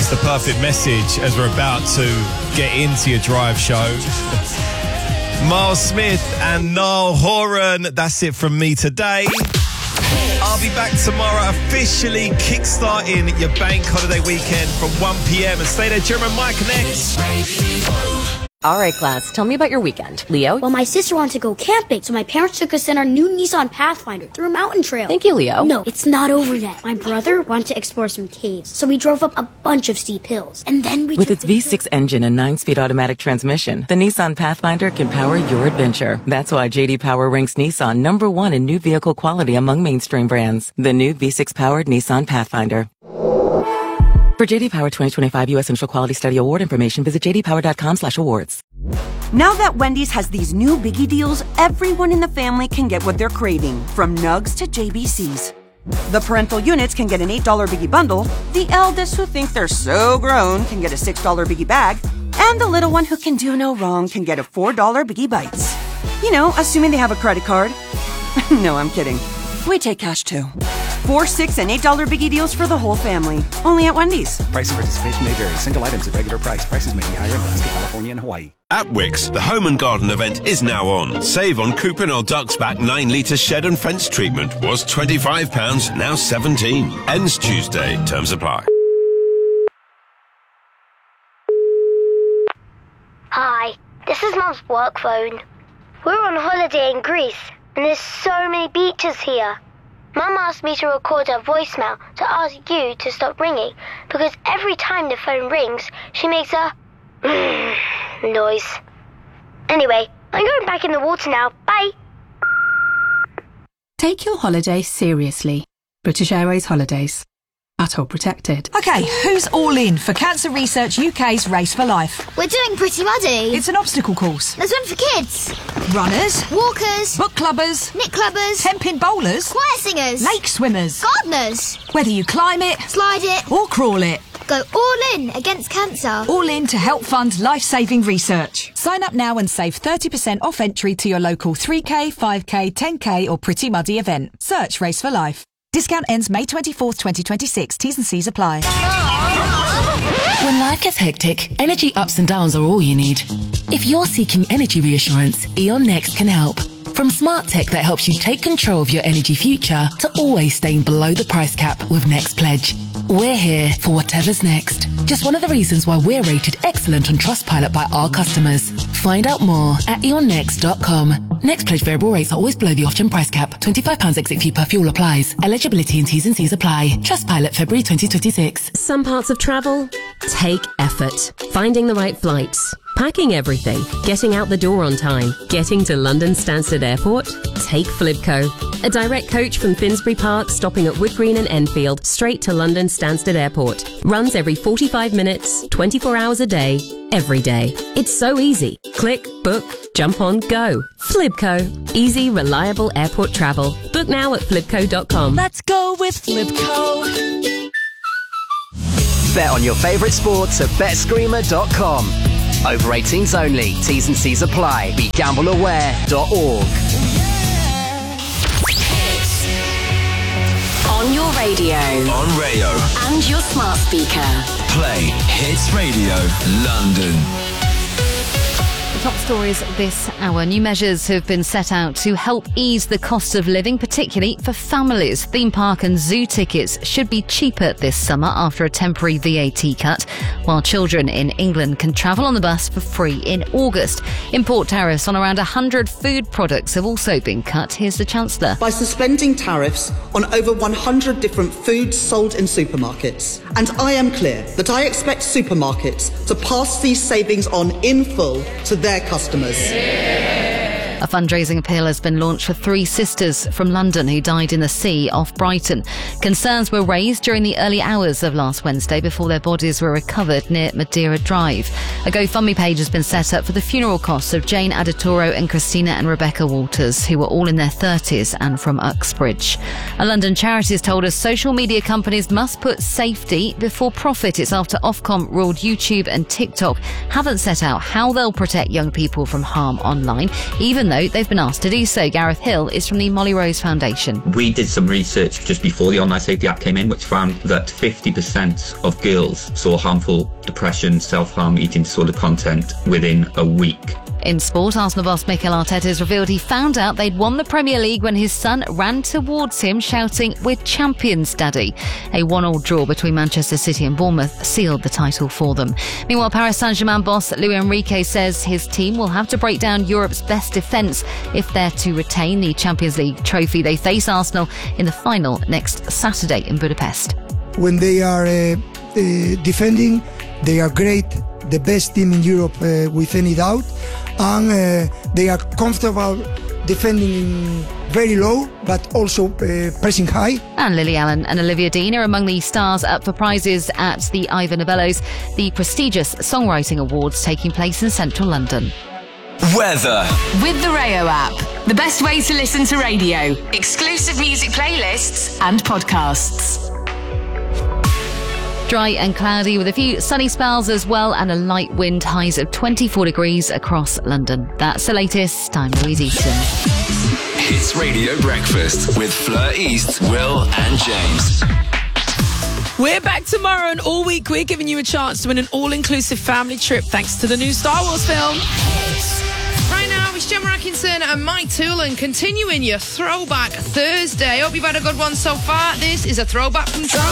the perfect message as we're about to get into your drive show. Miles Smith and Niall Horan. That's it from me today. I'll be back tomorrow, officially kickstarting your bank holiday weekend from 1 p.m. and stay there, Jeremy Mike next. All right, class, tell me about your weekend. Leo? Well, my sister wanted to go camping, so my parents took us in our new Nissan Pathfinder through a mountain trail. Thank you, Leo. No, it's not over yet. My brother wanted to explore some caves, so we drove up a bunch of steep hills. And then we With its V6 engine and 9-speed automatic transmission, the Nissan Pathfinder can power your adventure. That's why J.D. Power ranks Nissan #1 in new vehicle quality among mainstream brands. The new V6-powered Nissan Pathfinder. For J.D. Power 2025 U.S. Initial Quality Study Award information, visit jdpower.com/awards. Now that Wendy's has these new biggie deals, everyone in the family can get what they're craving, from nugs to JBCs. The parental units can get an $8 biggie bundle, the eldest who think they're so grown can get a $6 biggie bag, and the little one who can do no wrong can get a $4 biggie bites. You know, assuming they have a credit card. No, I'm kidding. We take cash too. 4, 6, and $8 biggie deals for the whole family. Only at Wendy's. Price and participation may vary. Single items at regular price. Prices may be higher in Alaska, California, and Hawaii. At Wickes, the Home and Garden event is now on. Save on Cuprinol Ducksback 9-litre shed and fence treatment. Was £25, now $17. Ends Tuesday. Terms apply. Hi, this is Mum's work phone. We're on holiday in Greece, and there's so many beaches here. Mum asked me to record her voicemail to ask you to stop ringing, because every time the phone rings, she makes a noise. Anyway, I'm going back in the water now. Bye. Take your holiday seriously. British Airways Holidays. ATOL protected. OK, who's all in for Cancer Research UK's Race for Life? We're doing Pretty Muddy. It's an obstacle course. There's one for kids. Runners. Walkers. Book clubbers. Nick clubbers. 10-pin bowlers. Choir singers. Lake swimmers. Gardeners. Whether you climb it. Slide it. Or crawl it. Go all in against cancer. All in to help fund life-saving research. Sign up now and save 30% off entry to your local 3K, 5K, 10K or Pretty Muddy event. Search Race for Life. Discount ends May 24th, 2026. T's and C's apply. When life gets hectic, energy ups and downs are all you need. If you're seeking energy reassurance, E.ON Next can help. From smart tech that helps you take control of your energy future to always staying below the price cap with Next Pledge. We're here for whatever's next. Just one of the reasons why we're rated excellent on Trustpilot by our customers. Find out more at eonnext.com. Next Pledge variable rates are always below the option price cap. £25 exit fee per fuel applies. Eligibility and T's and C's apply. Trustpilot February 2026. Some parts of travel take effort. Finding the right flights. Packing everything, getting out the door on time, getting to London Stansted Airport? Take Flibco. A direct coach from Finsbury Park stopping at Wood Green and Enfield straight to London Stansted Airport. Runs every 45 minutes, 24 hours a day, every day. It's so easy. Click, book, jump on, go. Flibco. Easy, reliable airport travel. Book now at flibco.com. Let's go with Flibco. Bet on your favourite sports at betscreamer.com. Over 18s only. T's and C's apply. BeGambleAware.org. On your radio. On Rayo. And your smart speaker. Play Hits Radio London. The top stories this hour. New measures have been set out to help ease the cost of living, particularly for families. Theme park and zoo tickets should be cheaper this summer after a temporary VAT cut, while children in England can travel on the bus for free in August. Import tariffs on around 100 food products have also been cut. Here's the Chancellor. By suspending tariffs on over 100 different foods sold in supermarkets. And I am clear that I expect supermarkets to pass these savings on in full to their customers. A fundraising appeal has been launched for three sisters from London who died in the sea off Brighton. Concerns were raised during the early hours of last Wednesday before their bodies were recovered near Madeira Drive. A GoFundMe page has been set up for the funeral costs of Jane Adatoro and Christina and Rebecca Walters, who were all in their 30s and from Uxbridge. A London charity has told us social media companies must put safety before profit. It's after Ofcom ruled YouTube and TikTok haven't set out how they'll protect young people from harm online, even even though they've been asked to do so. Gareth Hill is from the Molly Rose Foundation. We did some research just before the Online Safety Act came in, which found that 50% of girls saw harmful depression, self-harm, eating disorder content within a week. In sport, Arsenal boss Mikel Arteta has revealed he found out they'd won the Premier League when his son ran towards him shouting, "We're champions, Daddy." A 1-1 draw between Manchester City and Bournemouth sealed the title for them. Meanwhile, Paris Saint-Germain boss Luis Enrique says his team will have to break down Europe's best defence if they're to retain the Champions League trophy. They face Arsenal in the final next Saturday in Budapest. When they are defending, they are great, the best team in Europe with any doubt, and they are comfortable defending very low but also pressing high. And Lily Allen and Olivia Dean are among the stars up for prizes at the Ivor Novellos, the prestigious songwriting awards taking place in central London. Weather. With the Rayo app, the best way to listen to radio, exclusive music playlists and podcasts. Dry and cloudy with a few sunny spells as well, and a light wind, highs of 24 degrees across London. That's the latest. I'm Louise Easton. Hits Radio Breakfast with Fleur East, Will and James. We're back tomorrow, and all week we're giving you a chance to win an all-inclusive family trip thanks to the new Star Wars film. Right now, it's Gemma Atkinson and Mike Toolan continuing your Throwback Thursday. Hope you've had a good one so far. This is a throwback from